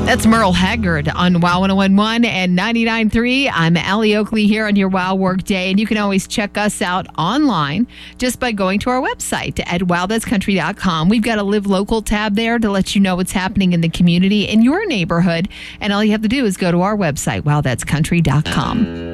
That's Merle Haggard on WOW 1011 and 99.3. I'm Allie Oakley here on your WOW Workday, and you can always check us out online just by going to our website at wowthat'scountry.com. We've got a Live Local tab there to let you know what's happening in the community in your neighborhood, and all you have to do is go to our website, wowthat'scountry.com.